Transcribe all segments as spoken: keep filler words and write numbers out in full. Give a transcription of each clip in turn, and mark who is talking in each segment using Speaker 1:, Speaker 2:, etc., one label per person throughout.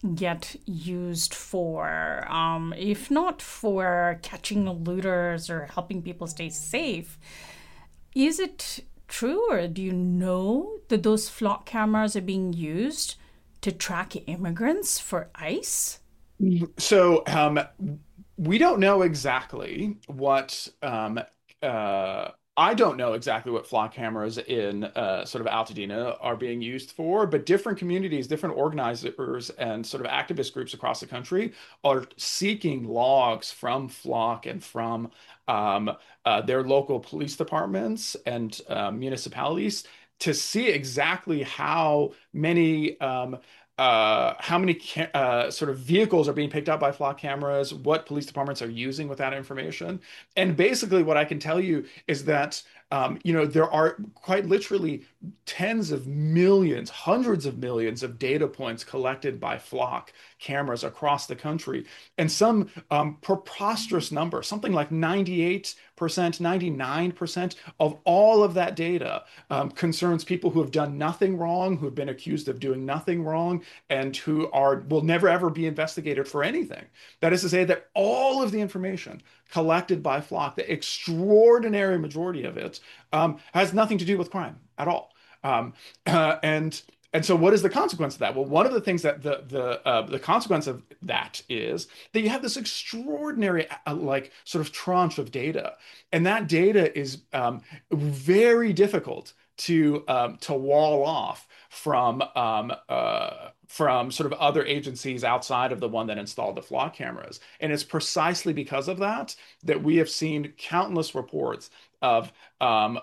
Speaker 1: get used for? Um, if not for catching looters or helping people stay safe, is it true, or do you know that those flock cameras are being used to track immigrants for ICE?
Speaker 2: So um, we don't know exactly what um, uh, I don't know exactly what flock cameras in uh, sort of Altadena are being used for, but different communities, different organizers, and sort of activist groups across the country are seeking logs from flock and from um, uh, their local police departments and uh, municipalities to see exactly how many um, uh, how many ca uh, sort of vehicles are being picked up by flock cameras, what police departments are using with that information. And basically, what I can tell you is that, um, you know, there are quite literally tens of millions, hundreds of millions of data points collected by flock cameras across the country. And some um, preposterous number, something like ninety-eight percent, ninety-nine percent of all of that data um, concerns people who have done nothing wrong, who have been accused of doing nothing wrong, and who are will never ever be investigated for anything. That is to say that all of the information collected by Flock, the extraordinary majority of it, um, has nothing to do with crime at all. Um, uh, and and so, what is the consequence of that? Well, one of the things that the the uh, the consequence of that is that you have this extraordinary uh, like sort of tranche of data, and that data is um, very difficult to um, to wall off from um, uh, from sort of other agencies outside of the one that installed the flock cameras. And it's precisely because of that that we have seen countless reports of um,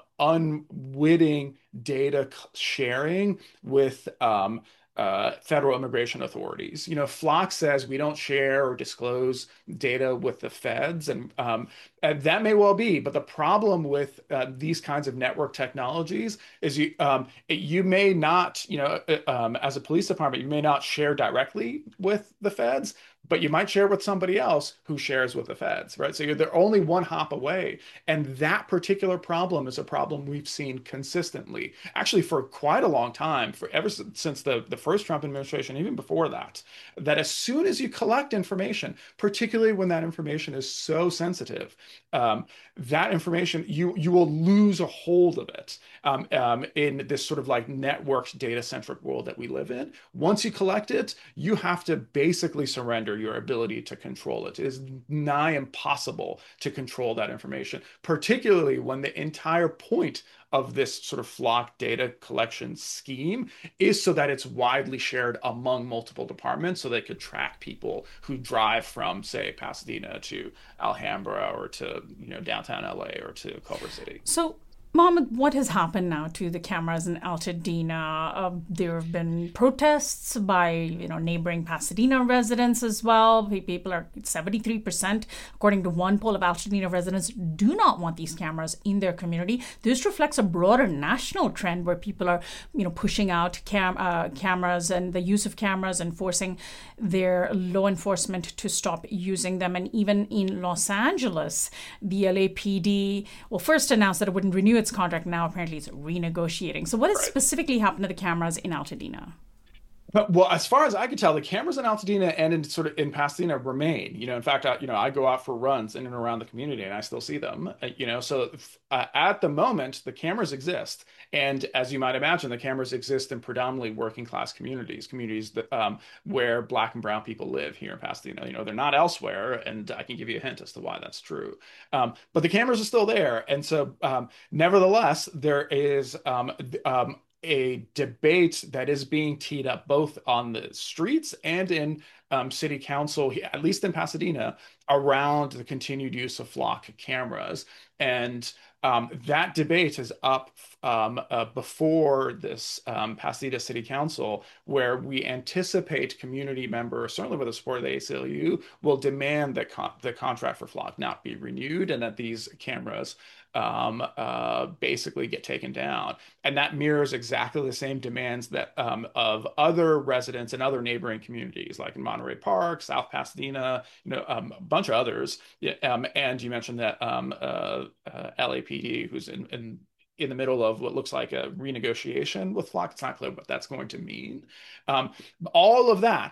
Speaker 2: unwitting data sharing with um, uh, federal immigration authorities. You know, Flock says we don't share or disclose data with the feds, and, um, and that may well be. But the problem with uh, these kinds of network technologies is you um, it, you may not, you know, uh, um, as a police department, you may not share directly with the feds, but you might share with somebody else who shares with the feds, right? So you're, they're only one hop away. And that particular problem is a problem we've seen consistently, actually for quite a long time, for ever since the, the first Trump administration, even before that, that as soon as you collect information, particularly when that information is so sensitive, um, that information, you, you will lose a hold of it um, um, in this sort of like networked data centric world that we live in. Once you collect it, you have to basically surrender your ability to control it. It is nigh impossible to control that information, particularly when the entire point of this sort of flock data collection scheme is so that it's widely shared among multiple departments so they could track people who drive from, say, Pasadena to Alhambra or to, you know, downtown L A or to Culver City.
Speaker 1: So, Mohammed, what has happened now to the cameras in Altadena? Uh, there have been protests by, you know, neighboring Pasadena residents as well. People are seventy-three percent, according to one poll of Altadena residents, do not want these cameras in their community. This reflects a broader national trend where people are, you know, pushing out cam- uh, cameras and the use of cameras and forcing their law enforcement to stop using them. And even in Los Angeles, the L A P D, well, first announced that it wouldn't renew its contract. Now apparently it's renegotiating. So what has
Speaker 2: Right.
Speaker 1: specifically happened to the cameras in Altadena?
Speaker 2: But, well, as far as I could tell, the cameras in Altadena and in sort of in Pasadena remain. You know, in fact, I, you know, I go out for runs in and around the community, and I still see them. Uh, you know, so uh, at the moment, the cameras exist, and as you might imagine, the cameras exist in predominantly working class communities, communities that um, where Black and Brown people live here in Pasadena. You know, they're not elsewhere, and I can give you a hint as to why that's true. Um, but the cameras are still there, and so um, nevertheless, there is um, um, a debate that is being teed up both on the streets and in um, city council, at least in Pasadena, around the continued use of flock cameras. And um, that debate is up um, uh, before this um, Pasadena City Council, where we anticipate community members, certainly with the support of the A C L U, will demand that con the contract for flock not be renewed and that these cameras um, uh, basically get taken down. And that mirrors exactly the same demands that um, of other residents in other neighboring communities, like in Monterey Park, South Pasadena, you know, um, a bunch of others. Yeah, um, and you mentioned that um, uh, uh, L A P D, who's in, in in the middle of what looks like a renegotiation with Flock. It's not clear what that's going to mean. Um, all of that